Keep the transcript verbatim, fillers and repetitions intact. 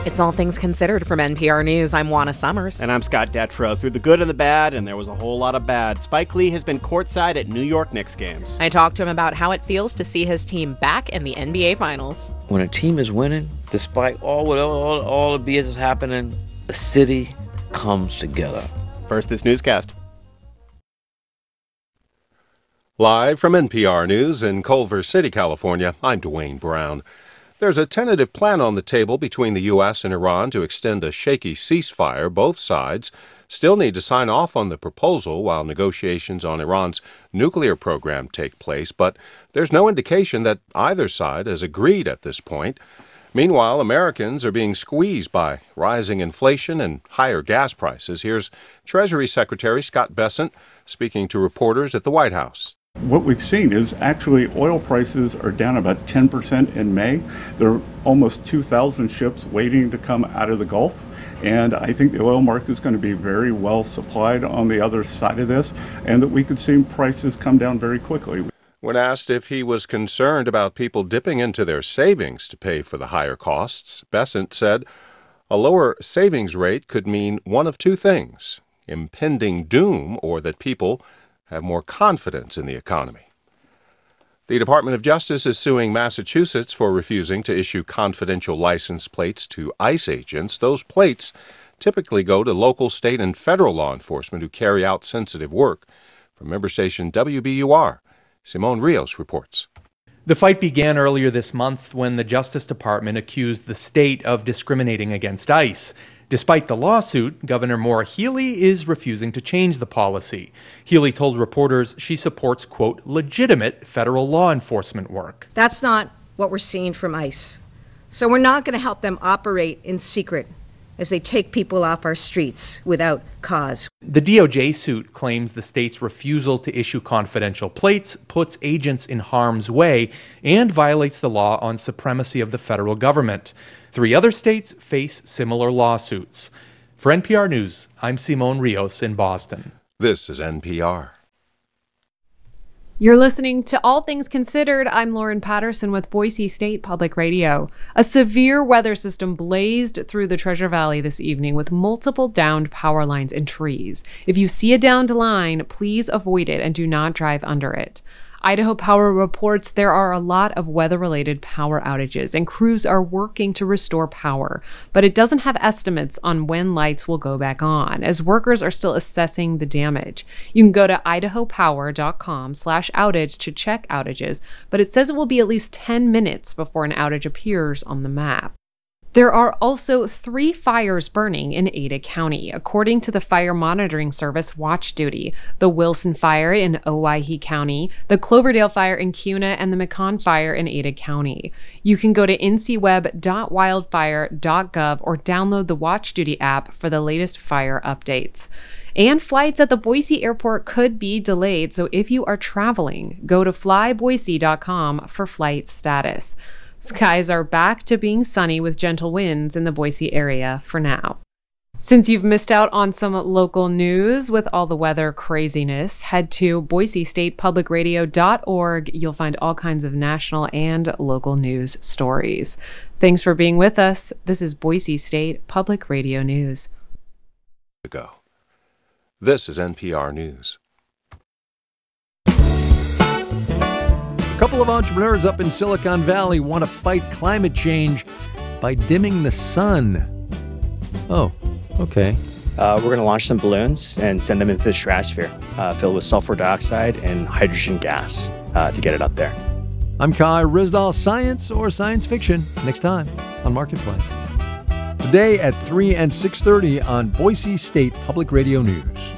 It's All Things Considered from N P R News. I'm Juana Summers. And I'm Scott Detrow. Through the good and the bad, and there was a whole lot of bad, Spike Lee has been courtside at New York Knicks games. I talked to him about how it feels to see his team back in the N B A Finals. When a team is winning, despite all all, all the B S is happening, the city comes together. First, this newscast. Live from N P R News in Culver City, California, I'm Dwayne Brown. There's a tentative plan on the table between the U S and Iran to extend a shaky ceasefire. Both sides still need to sign off on the proposal while negotiations on Iran's nuclear program take place, but there's no indication that either side has agreed at this point. Meanwhile, Americans are being squeezed by rising inflation and higher gas prices. Here's Treasury Secretary Scott Bessent speaking to reporters at the White House. What we've seen is actually oil prices are down about ten percent in May. There are almost two thousand ships waiting to come out of the Gulf. And I think the oil market is going to be very well supplied on the other side of this, and that we could see prices come down very quickly. When asked if he was concerned about people dipping into their savings to pay for the higher costs, Bessent said a lower savings rate could mean one of two things: impending doom, or that people have more confidence in the economy. The Department of Justice is suing Massachusetts for refusing to issue confidential license plates to ICE agents. Those plates typically go to local, state, and federal law enforcement who carry out sensitive work. From member station W B U R, Simone Rios reports. The fight began earlier this month when the Justice Department accused the state of discriminating against ICE. Despite the lawsuit, Governor Maura Healey is refusing to change the policy. Healey told reporters she supports, quote, legitimate federal law enforcement work. That's not what we're seeing from ICE. So we're not going to help them operate in secret as they take people off our streets without cause. The D O J suit claims the state's refusal to issue confidential plates puts agents in harm's way and violates the law on supremacy of the federal government. Three other states face similar lawsuits. For N P R News, I'm Simone Rios in Boston. This is N P R. You're listening to All Things Considered. I'm Lauren Patterson with Boise State Public Radio. A severe weather system blazed through the Treasure Valley this evening with multiple downed power lines and trees. If you see a downed line, please avoid it and do not drive under it. Idaho Power reports there are a lot of weather-related power outages, and crews are working to restore power, but it doesn't have estimates on when lights will go back on, as workers are still assessing the damage. You can go to idahopower.com slash outage to check outages, but it says it will be at least ten minutes before an outage appears on the map. There are also three fires burning in Ada County, according to the Fire Monitoring Service Watch Duty: the Wilson Fire in Owyhee County, the Cloverdale Fire in Kuna, and the Macon Fire in Ada County. You can go to n c web dot wildfire dot gov or download the Watch Duty app for the latest fire updates. And flights at the Boise airport could be delayed, so if you are traveling, go to fly boise dot com for flight status. Skies are back to being sunny with gentle winds in the Boise area for now. Since you've missed out on some local news with all the weather craziness, head to boise state public radio dot org. You'll find all kinds of national and local news stories. Thanks for being with us. This is Boise State Public Radio News. Go. This is N P R News. A couple of entrepreneurs up in Silicon Valley want to fight climate change by dimming the sun. Oh, okay. Uh, we're going to launch some balloons and send them into the stratosphere, uh, filled with sulfur dioxide and hydrogen gas uh, to get it up there. I'm Kai Rizdal. Science or science fiction, next time on Marketplace. Today at three and six thirty on Boise State Public Radio News.